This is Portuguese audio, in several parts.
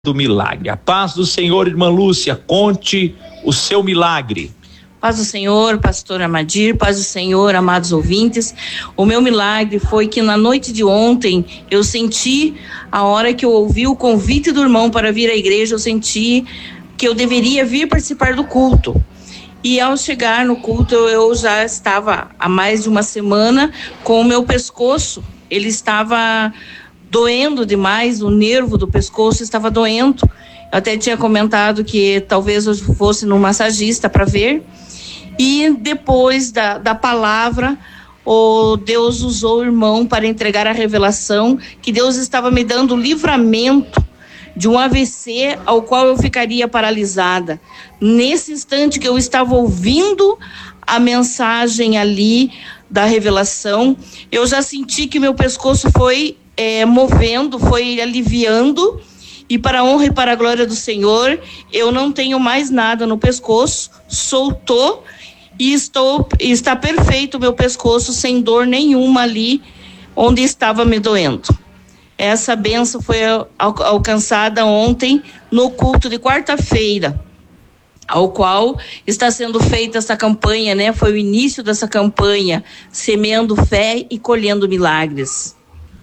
do milagre. A paz do Senhor, irmã Lúcia, conte o seu milagre. Paz do Senhor, pastor Amadir, paz do Senhor, amados ouvintes. O meu milagre foi que na noite de ontem eu senti, a hora que eu ouvi o convite do irmão para vir à igreja, eu senti que eu deveria vir participar do culto. E ao chegar no culto, eu já estava há mais de uma semana com o meu pescoço. Ele estava doendo demais, o nervo do pescoço estava doendo. Eu até tinha comentado que talvez eu fosse no massagista para ver. E depois da palavra, Deus usou o irmão para entregar a revelação que Deus estava me dando livramento de um AVC ao qual eu ficaria paralisada. Nesse instante que eu estava ouvindo a mensagem ali da revelação, eu já senti que meu pescoço foi movendo, foi aliviando, e para a honra e para a glória do Senhor, eu não tenho mais nada no pescoço, soltou e está perfeito o meu pescoço, sem dor nenhuma ali onde estava me doendo. Essa bênção foi alcançada ontem no culto de quarta-feira, ao qual está sendo feita essa campanha, né? Foi o início dessa campanha, semeando fé e colhendo milagres.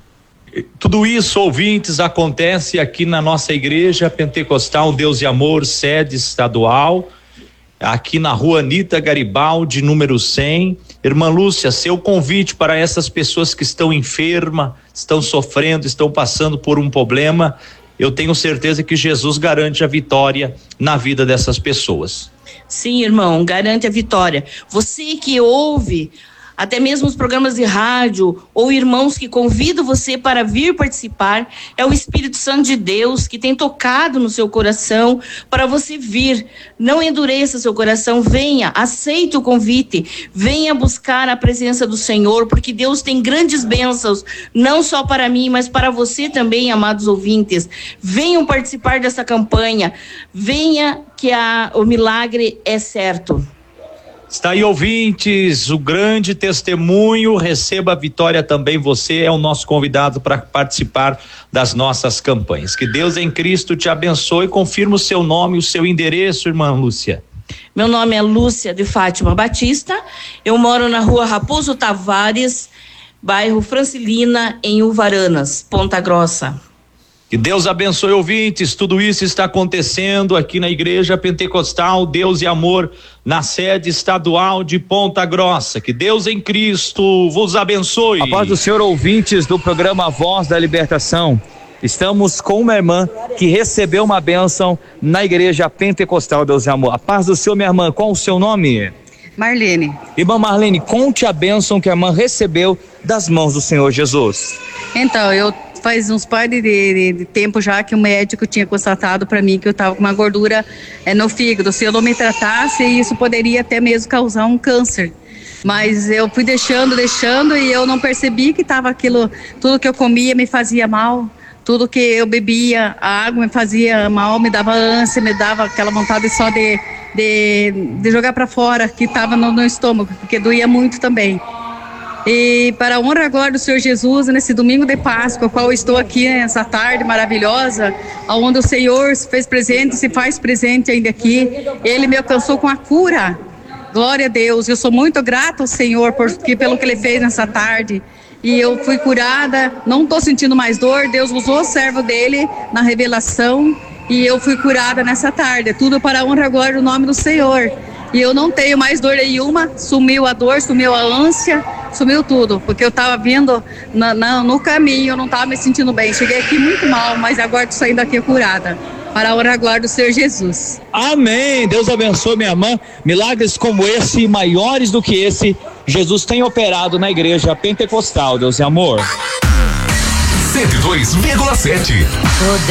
Tudo isso, ouvintes, acontece aqui na nossa igreja pentecostal Deus e Amor, sede estadual, aqui na rua Anita Garibaldi, número 100. Irmã Lúcia, seu convite para essas pessoas que estão enfermas, estão sofrendo, estão passando por um problema, eu tenho certeza que Jesus garante a vitória na vida dessas pessoas. Sim, irmão, garante a vitória. Você que ouve até mesmo os programas de rádio ou irmãos que convidam você para vir participar, é o Espírito Santo de Deus que tem tocado no seu coração para você vir. Não endureça seu coração, venha, aceite o convite, venha buscar a presença do Senhor, porque Deus tem grandes bênçãos, não só para mim, mas para você também, amados ouvintes. Venham participar dessa campanha, venha que o milagre é certo. Está aí, ouvintes, o grande testemunho, receba a vitória também, você é o nosso convidado para participar das nossas campanhas. Que Deus em Cristo te abençoe, confirma o seu nome, o seu endereço, irmã Lúcia. Meu nome é Lúcia de Fátima Batista, eu moro na rua Raposo Tavares, bairro Francilina, em Uvaranas, Ponta Grossa. Que Deus abençoe, ouvintes, tudo isso está acontecendo aqui na Igreja Pentecostal Deus e Amor, na sede estadual de Ponta Grossa. Que Deus em Cristo vos abençoe. A paz do Senhor, ouvintes do programa Voz da Libertação. Estamos com uma irmã que recebeu uma bênção na Igreja Pentecostal Deus e Amor. A paz do Senhor, minha irmã, qual o seu nome? Marlene. Irmã Marlene, conte a bênção que a irmã recebeu das mãos do Senhor Jesus. Então, faz uns par de tempo já que o médico tinha constatado para mim que eu estava com uma gordura no fígado. Se eu não me tratasse, isso poderia até mesmo causar um câncer. Mas eu fui deixando e eu não percebi que estava aquilo, tudo que eu comia me fazia mal. Tudo que eu bebia, a água me fazia mal, me dava ânsia, me dava aquela vontade só de jogar para fora, que estava no estômago, porque doía muito também. E para a honra agora do Senhor Jesus, nesse domingo de Páscoa, qual eu estou aqui nessa tarde maravilhosa, onde o Senhor se fez presente, se faz presente ainda aqui, Ele me alcançou com a cura. Glória a Deus, eu sou muito grata ao Senhor pelo que Ele fez nessa tarde. E eu fui curada, não estou sentindo mais dor, Deus usou o servo dele na revelação e eu fui curada nessa tarde. Tudo para a honra agora do nome do Senhor. E eu não tenho mais dor nenhuma, sumiu a dor, sumiu a ânsia, sumiu tudo, porque eu estava vindo no caminho, eu não estava me sentindo bem. Cheguei aqui muito mal, mas agora estou saindo aqui curada. Para a honra e glória do Senhor Jesus. Amém. Deus abençoe, minha irmã. Milagres como esse, maiores do que esse, Jesus tem operado na Igreja Pentecostal Deus e Amor. 102,7